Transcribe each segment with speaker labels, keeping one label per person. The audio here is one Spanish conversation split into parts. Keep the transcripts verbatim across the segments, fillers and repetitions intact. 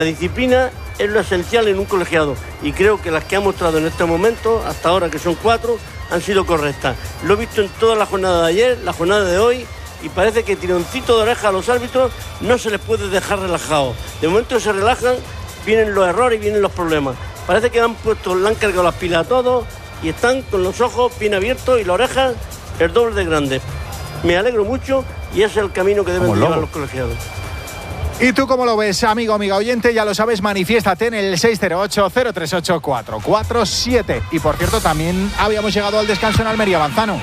Speaker 1: La disciplina es lo esencial en un colegiado y creo que las que ha mostrado en este momento, hasta ahora que son cuatro, han sido correctas. Lo he visto en toda la jornada de ayer, la jornada de hoy, y parece que tironcito de oreja a los árbitros no se les puede dejar relajados. De momento se relajan, vienen los errores y vienen los problemas. Parece que han puesto, le han cargado las pilas a todos y están con los ojos bien abiertos y las orejas el doble de grandes. Me alegro mucho y ese es el camino que deben de llevar los colegiados.
Speaker 2: ¿Y tú cómo lo ves, amigo, amiga oyente? Ya lo sabes, manifiéstate en el seis cero ocho, cero tres ocho, cuatro cuatro siete. Y por cierto, también habíamos llegado al descanso en Almería, Manzano.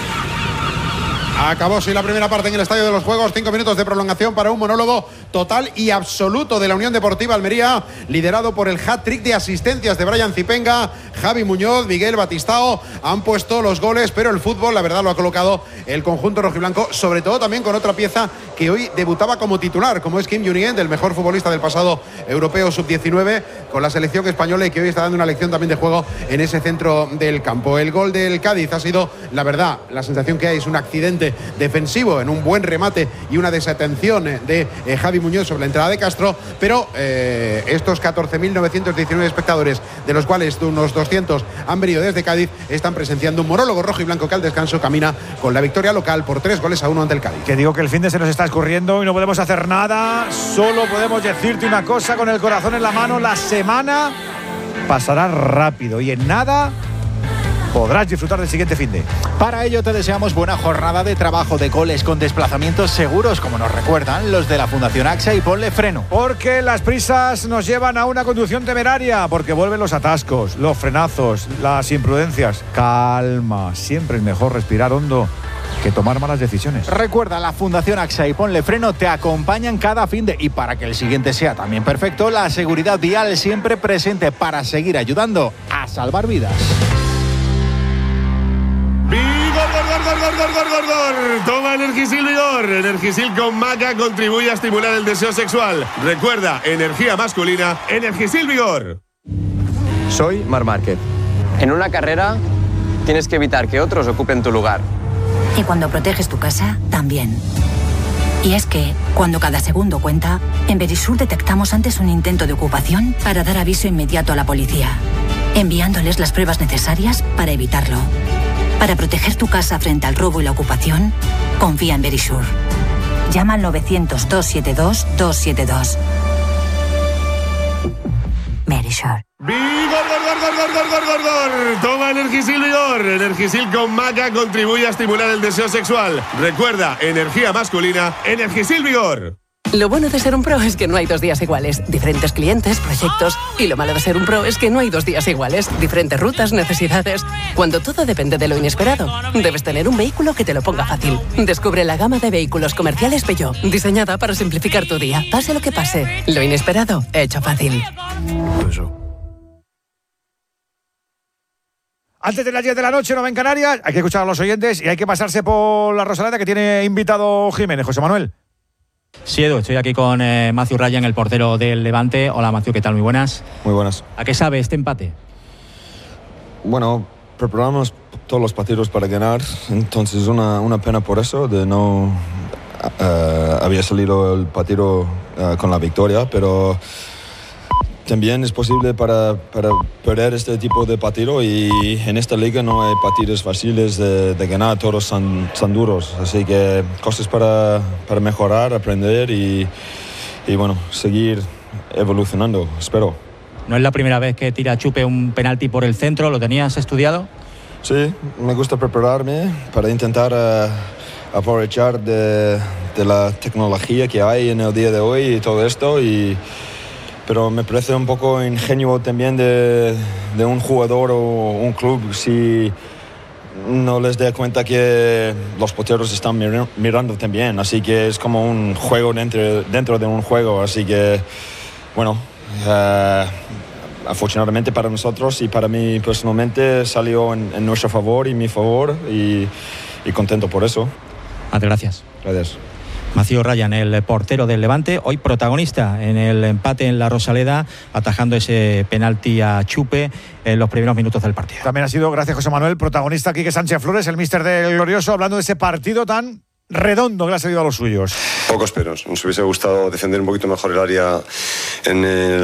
Speaker 3: Acabó sí la primera parte en el Estadio de los Juegos. Cinco minutos de prolongación para un monólogo total y absoluto de la Unión Deportiva Almería, liderado por el hat-trick de asistencias de Brian Zipenga, Javi Muñoz, Miguel Batistao. Han puesto los goles, pero el fútbol, la verdad, lo ha colocado el conjunto rojiblanco, sobre todo también con otra pieza que hoy debutaba como titular, como es Kim Jong-un, el mejor futbolista del pasado europeo sub diecinueve, con la selección española, y que hoy está dando una lección también de juego en ese centro del campo. El gol del Cádiz ha sido, la verdad, la sensación que hay es un accidente defensivo en un buen remate y una desatención de eh, Javi Muñoz sobre la entrada de Castro, pero eh, estos catorce mil novecientos diecinueve espectadores, de los cuales unos doscientos han venido desde Cádiz, están presenciando un monólogo rojo y blanco que al descanso camina con la victoria local por tres goles a uno ante el Cádiz.
Speaker 4: Que digo que el fin de se nos está escurriendo y no podemos hacer nada, solo podemos decirte una cosa con el corazón en la mano: la semana pasará rápido y en nada podrás disfrutar del siguiente finde.
Speaker 2: Para ello te deseamos buena jornada de trabajo, de goles con desplazamientos seguros, como nos recuerdan los de la Fundación AXA, y ponle freno.
Speaker 4: Porque las prisas nos llevan a una conducción temeraria, porque vuelven los atascos, los frenazos, las imprudencias. Calma, siempre es mejor respirar hondo que tomar malas decisiones.
Speaker 2: Recuerda, la Fundación AXA y ponle freno te acompañan cada finde, y para que el siguiente sea también perfecto, la seguridad vial siempre presente para seguir ayudando a salvar vidas.
Speaker 5: ¡Vigor, gor, gor, gor, gor, gor, gor, gor! Toma Energisil Vigor. Energisil con maca contribuye a estimular el deseo sexual. Recuerda, energía masculina, Energisil Vigor.
Speaker 6: Soy Marc Márquez. En una carrera tienes que evitar que otros ocupen tu lugar.
Speaker 7: Y cuando proteges tu casa, también. Y es que, cuando cada segundo cuenta, en Verisur detectamos antes un intento de ocupación para dar aviso inmediato a la policía, enviándoles las pruebas necesarias para evitarlo. Para proteger tu casa frente al robo y la ocupación, confía en Verisur. Llama al novecientos, doscientos setenta y dos, doscientos setenta y dos. Verisur.
Speaker 5: ¡Vigor, gor, gor, gor, gor, gor, gor, gor! Toma Energisil Vigor. Energisil con maca contribuye a estimular el deseo sexual. Recuerda, energía masculina, Energisil Vigor.
Speaker 8: Lo bueno de ser un pro es que no hay dos días iguales. Diferentes clientes, proyectos. Y lo malo de ser un pro es que no hay dos días iguales. Diferentes rutas, necesidades. Cuando todo depende de lo inesperado, debes tener un vehículo que te lo ponga fácil. Descubre la gama de vehículos comerciales Peugeot, diseñada para simplificar tu día. Pase lo que pase, lo inesperado, hecho fácil.
Speaker 4: Antes de las diez de la noche, no en Canarias, hay que escuchar a los oyentes y hay que pasarse por la Rosaleda, que tiene invitado Jiménez. José Manuel.
Speaker 9: Sí, Edu, estoy aquí con eh, Matthew Ryan, el portero del Levante. Hola, Matthew, ¿qué tal? Muy buenas.
Speaker 10: Muy buenas.
Speaker 9: ¿A qué sabe este empate?
Speaker 10: Bueno, preparamos todos los partidos para ganar, entonces una, una pena por eso, de no uh, había salido el partido uh, con la victoria, pero también es posible para, para perder este tipo de partido, y en esta liga no hay partidos fáciles de, de ganar, todos son, son duros, así que cosas para, para mejorar, aprender y, y bueno, seguir evolucionando, espero.
Speaker 9: ¿No es la primera vez que tira Chupe un penalti por el centro? ¿Lo tenías estudiado?
Speaker 10: Sí, me gusta prepararme para intentar uh, aprovechar de, de la tecnología que hay en el día de hoy y todo esto, y pero me parece un poco ingenuo también de, de un jugador o un club si no les da cuenta que los porteros están mir- mirando también, así que es como un juego dentro, dentro de un juego, así que bueno, uh, afortunadamente para nosotros y para mí personalmente salió en, en nuestro favor y mi favor, y, y contento por eso.
Speaker 9: Muchas gracias.
Speaker 10: Gracias.
Speaker 9: Matthew Ryan, el portero del Levante, hoy protagonista en el empate en la Rosaleda, atajando ese penalti a Chupe en los primeros minutos del partido.
Speaker 4: También ha sido, gracias José Manuel, protagonista Quique Sánchez Flores, el míster del Glorioso, hablando de ese partido tan redondo que le ha salido a los suyos.
Speaker 11: Pocos peros. Nos hubiese gustado defender un poquito mejor el área en el